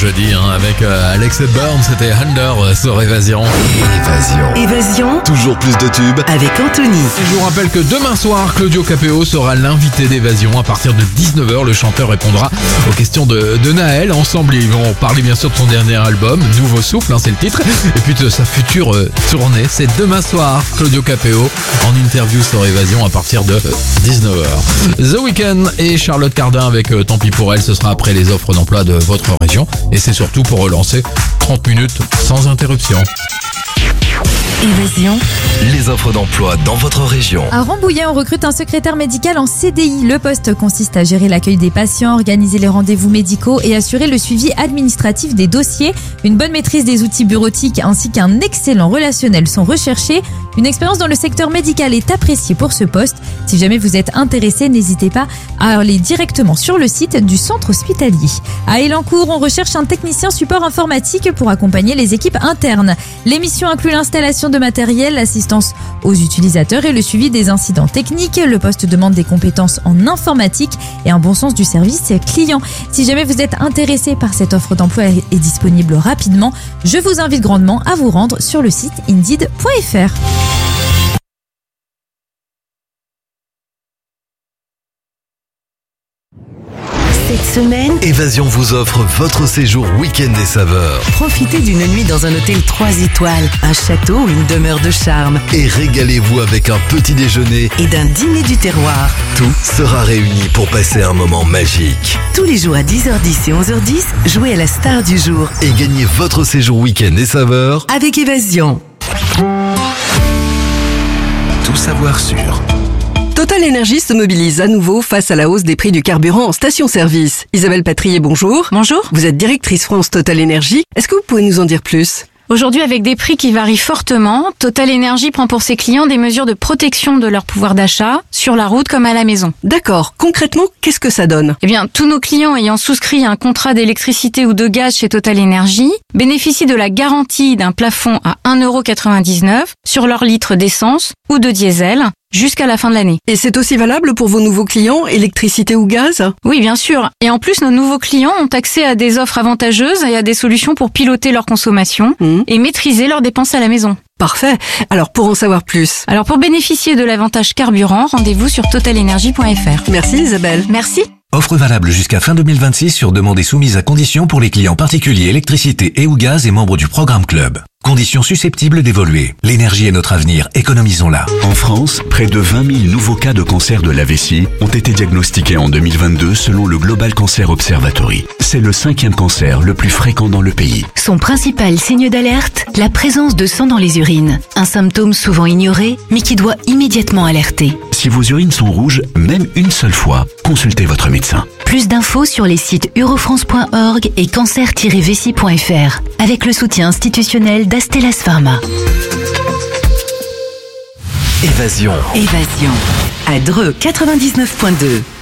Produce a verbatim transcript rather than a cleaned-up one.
jeudi hein, avec euh, Alex Hepburn, c'était Under euh, sur Évasion. Évasion. Évasion. Toujours plus de tubes. Avec Anthony. Je vous rappelle que demain soir, Claudio Capéo sera l'invité d'Évasion. À partir de dix-neuf heures, le chanteur répondra aux questions de, de Naël. Ensemble, ils vont parler bien sûr de son dernier album, Nouveau Souffle, hein, c'est le titre. Et puis de sa future euh, tournée. C'est demain soir, Claudio Capéo en interview sur Évasion à partir de dix-neuf heures. The Weeknd et Charlotte Cardin avec euh, Tant pis pour elle. Ce sera après les offres d'emploi de votre région. Et c'est surtout pour relancer trente minutes sans interruption. Évasion. Les offres d'emploi dans votre région. À Rambouillet, on recrute un secrétaire médical en C D I. Le poste consiste à gérer l'accueil des patients, organiser les rendez-vous médicaux et assurer le suivi administratif des dossiers. Une bonne maîtrise des outils bureautiques ainsi qu'un excellent relationnel sont recherchés. Une expérience dans le secteur médical est appréciée pour ce poste. Si jamais vous êtes intéressé, n'hésitez pas à aller directement sur le site du centre hospitalier. À Elancourt, on recherche un technicien support informatique pour accompagner les équipes internes. L'émission inclut l'installation de matériel, l'assistance aux utilisateurs et le suivi des incidents techniques. Le poste demande des compétences en informatique et un bon sens du service client. Si jamais vous êtes intéressé par cette offre d'emploi et disponible rapidement, je vous invite grandement à vous rendre sur le site indeed point f r. Cette semaine, Évasion vous offre votre séjour week-end des saveurs. profitez d'une nuit dans un hôtel trois étoiles, un château ou une demeure de charme Et régalez-vous avec un petit déjeuner. et d'un dîner du terroir. Tout sera réuni pour passer un moment magique. Tous les jours à dix heures dix et onze heures dix, jouez à la star du jour Et gagnez votre séjour week-end des saveurs. avec Évasion. Tout savoir sur Total Énergie se mobilise à nouveau face à la hausse des prix du carburant en station-service. Isabelle Patrier, bonjour. Bonjour. Vous êtes directrice France Total Énergie. Est-ce que vous pouvez nous en dire plus ? Aujourd'hui, avec des prix qui varient fortement, Total Énergie prend pour ses clients des mesures de protection de leur pouvoir d'achat, sur la route comme à la maison. D'accord. Concrètement, qu'est-ce que ça donne ? Eh bien, tous nos clients ayant souscrit un contrat d'électricité ou de gaz chez Total Énergie bénéficient de la garantie d'un plafond à un euro quatre-vingt-dix-neuf sur leur litre d'essence ou de diesel jusqu'à la fin de l'année. Et c'est aussi valable pour vos nouveaux clients, électricité ou gaz ? Oui, bien sûr. Et en plus, nos nouveaux clients ont accès à des offres avantageuses et à des solutions pour piloter leur consommation Mmh. et maîtriser leurs dépenses à la maison. Parfait. Alors, pour en savoir plus, Alors, pour bénéficier de l'avantage carburant, rendez-vous sur total énergie point f r. merci Isabelle. Merci. Offre valable jusqu'à fin deux mille vingt-six sur demande et soumise à conditions pour les clients particuliers électricité et ou gaz et membres du programme Club. Conditions susceptibles d'évoluer. L'énergie est notre avenir, économisons-la. En France, près de vingt mille nouveaux cas de cancer de la vessie ont été diagnostiqués en deux mille vingt-deux selon le Global Cancer Observatory. C'est le cinquième cancer le plus fréquent dans le pays. Son principal signe d'alerte, la présence de sang dans les urines. Un symptôme souvent ignoré, mais qui doit immédiatement alerter. Si vos urines sont rouges, même une seule fois, consultez votre médecin. Plus d'infos sur les sites eurofrance point org et cancer tiret vessie point f r, avec le soutien institutionnel d'Astellas Pharma. Évasion. Évasion. À Dreux quatre-vingt-dix-neuf point deux.